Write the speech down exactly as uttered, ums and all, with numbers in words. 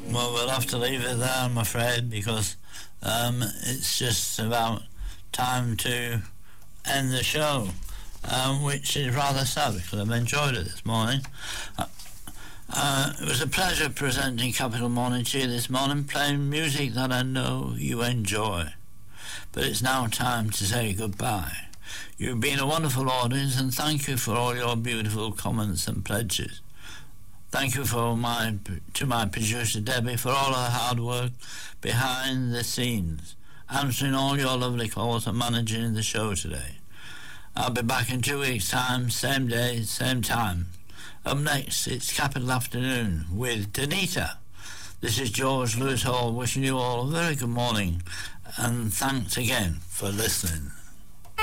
Well, we'll have to leave it there, I'm afraid, because um, it's just about time to end the show, um, which is rather sad because I've enjoyed it this morning. Uh, uh, it was a pleasure presenting Capital Morning to you this morning, playing music that I know you enjoy. But it's now time to say goodbye. You've been a wonderful audience, and thank you for all your beautiful comments and pledges. Thank you for my to my producer Debbie for all her hard work behind the scenes, answering all your lovely calls and managing the show today. I'll be back in two weeks' time, same day, same time. Up next, it's Capital Afternoon with Danita. This is George Lewis Hall wishing you all a very good morning, and thanks again for listening.